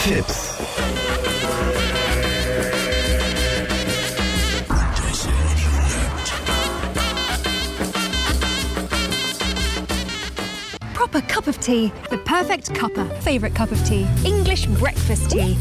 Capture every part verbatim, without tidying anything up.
Tips. Proper cup of tea. The perfect cuppa. Favourite cup of tea. English breakfast tea.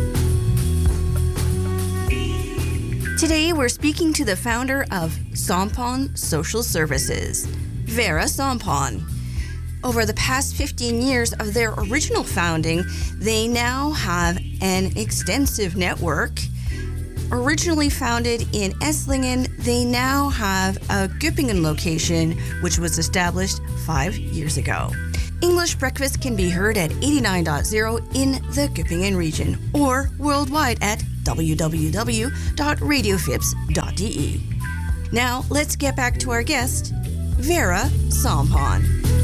Today, we're speaking to the founder of Sampon Social Services, Vera Sampon. Over the past fifteen years of their original founding, they now have an extensive network. Originally founded in Esslingen, they now have a Göppingen location, which was established five years ago. English Breakfast can be heard at eighty-nine point zero in the Göppingen region or worldwide at w w w dot radio fips dot d e. Now, let's get back to our guest, Vera Sampon.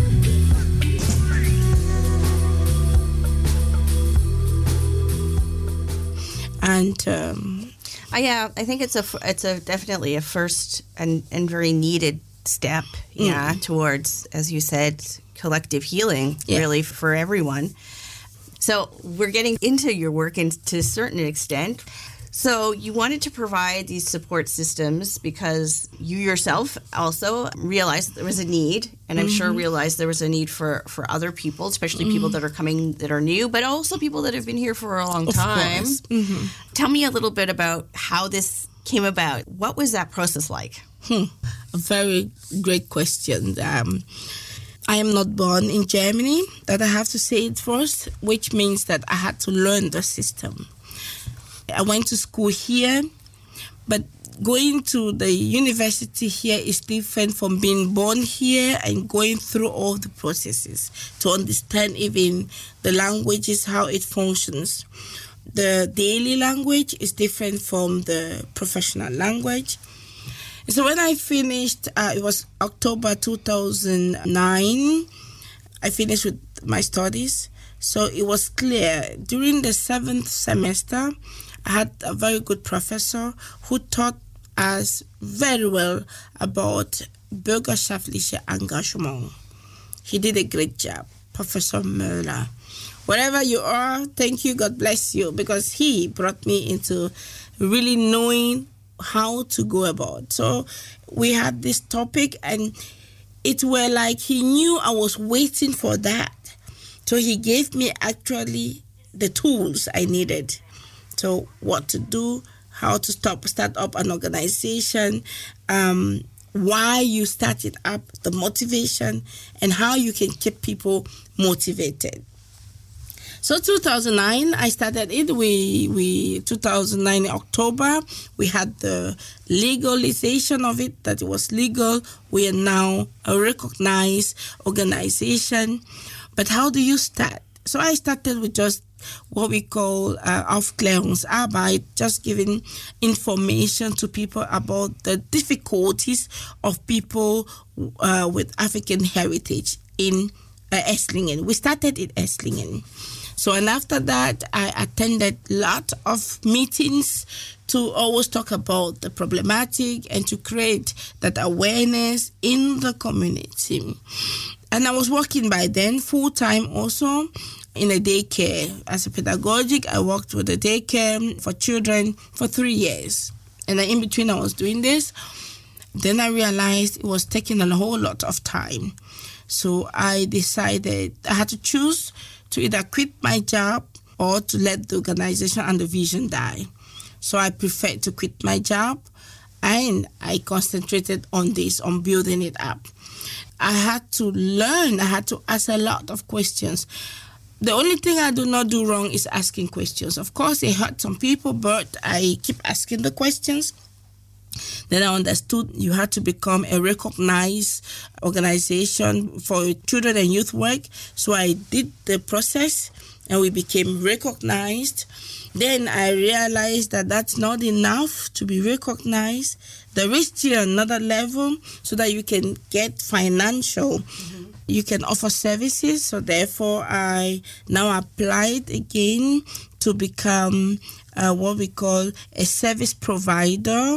And um, Uh, yeah, I think it's a it's a definitely a first and, and very needed step, yeah, mm. towards, as you said, collective healing, yeah. really for everyone. So we're getting into your work in, to a certain extent. So you wanted to provide these support systems because you yourself also realized there was a need, and I'm mm-hmm. sure realized there was a need for, for other people, especially mm-hmm. people that are coming that are new, but also people that have been here for a long of time. Mm-hmm. Tell me a little bit about how this came about. What was that process like? Hmm. A very great question. Um, I am not born in Germany, that I have to say it first, which means that I had to learn the system. I went to school here, but going to the university here is different from being born here and going through all the processes to understand even the languages, how it functions. The daily language is different from the professional language. So when I finished, uh, it was October two thousand nine, I finished with my studies. So it was clear. During the seventh semester, I had a very good professor who taught us very well about bürgerschaftliche Engagement. He did a great job, Professor Möller. Wherever you are, thank you, God bless you, because he brought me into really knowing how to go about. So we had this topic, and it were like he knew I was waiting for that. So he gave me actually the tools I needed. So what to do, how to stop, start up an organization, um, why you start it up, the motivation, and how you can keep people motivated. So two thousand nine, I started it. We, we two thousand nine, October, we had the legalization of it, that it was legal. We are now a recognized organization. But how do you start? So I started with just what we call uh, Aufklärungsarbeit, just giving information to people about the difficulties of people uh, with African heritage in uh, Esslingen. We started in Esslingen. So, and after that, I attended a lot of meetings to always talk about the problematic and to create that awareness in the community. And I was working by then full-time also in a daycare. As a pedagogic, I worked with a daycare for children for three years. And in between I was doing this, then I realized it was taking a whole lot of time. So I decided I had to choose to either quit my job or to let the organization and the vision die. So I preferred to quit my job, and I concentrated on this, on building it up. I had to learn, I had to ask a lot of questions. The only thing I do not do wrong is asking questions. Of course, it hurt some people, but I keep asking the questions. Then I understood you had to become a recognized organization for children and youth work. So I did the process and we became recognized. Then I realized that that's not enough to be recognized. There is still another level so that you can get financial. Mm-hmm. You can offer services. So therefore, I now applied again to become uh, what we call a service provider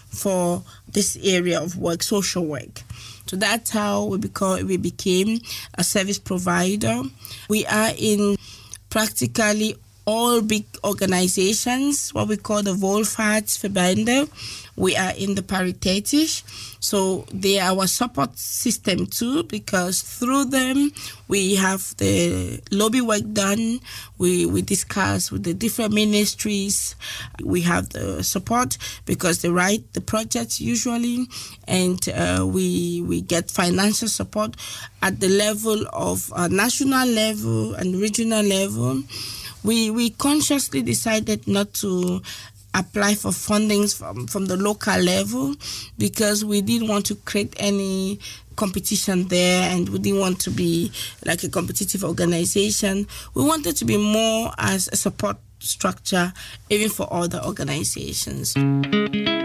for this area of work, social work. So that's how we become, we became a service provider. We are in practically all big organizations, what we call the Wohlfahrtsverbände. We are in the Paritätisch, so they are our support system too, because through them we have the lobby work done. We we discuss with the different ministries. We have the support because they write the projects usually, and uh, we we get financial support at the level of uh, national level and regional level. We we consciously decided not to apply for fundings from, from the local level because we didn't want to create any competition there, and we didn't want to be like a competitive organization. We wanted to be more as a support structure even for other organizations.